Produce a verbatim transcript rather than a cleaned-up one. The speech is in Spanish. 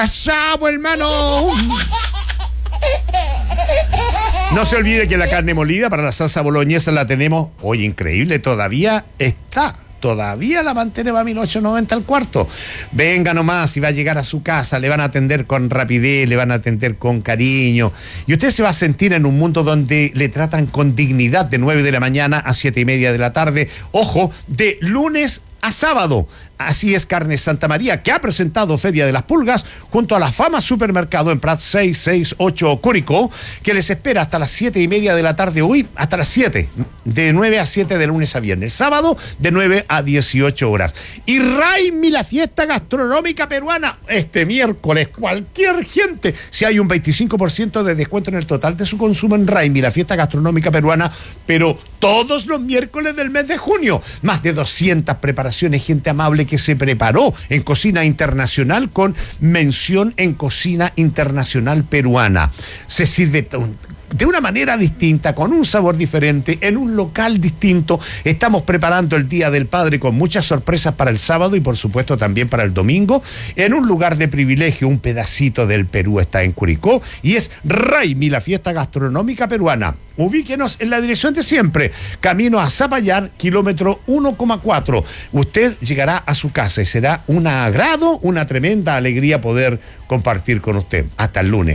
¡Asado, hermano! No se olvide que la carne molida para la salsa boloñesa la tenemos, oye, increíble, todavía está. Todavía la mantenemos a mil ochocientos noventa al cuarto. Venga nomás, y va a llegar a su casa, le van a atender con rapidez, le van a atender con cariño. Y usted se va a sentir en un mundo donde le tratan con dignidad de nueve de la mañana a siete y media de la tarde. Ojo, de lunes a sábado. Así es Carnes Santa María, que ha presentado Feria de las Pulgas junto a la Fama Supermercado en Prat seiscientos sesenta y ocho Curicó, que les espera hasta las siete y media de la tarde hoy, hasta las siete, de nueve a siete de lunes a viernes, sábado de nueve a dieciocho horas. Y Raimi, la fiesta gastronómica peruana, este miércoles, cualquier gente, si hay un veinticinco por ciento de descuento en el total de su consumo en Raimi, la fiesta gastronómica peruana, pero todos los miércoles del mes de junio, más de doscientas preparaciones, gente amable que se preparó en cocina internacional con mención en cocina internacional peruana. Se sirve de una manera distinta, con un sabor diferente, en un local distinto. Estamos preparando el Día del Padre con muchas sorpresas para el sábado y por supuesto también para el domingo, en un lugar de privilegio. Un pedacito del Perú está en Curicó y es Raimi, la fiesta gastronómica peruana. Ubíquenos en la dirección de siempre, camino a Zapallar, kilómetro uno coma cuatro. Usted llegará a su casa y será un agrado, una tremenda alegría poder compartir con usted. Hasta el lunes.